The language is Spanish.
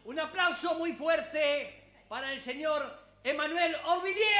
Un aplauso muy fuerte para el señor Emmanuel Orvilliers.